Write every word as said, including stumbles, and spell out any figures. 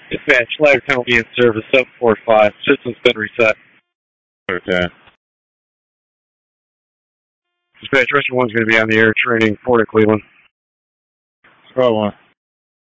Dispatch, flag penalty in service, seven four five. System's been reset. Okay. Dispatch, Russian one's going to be on the air training, Port of Cleveland. twelve one.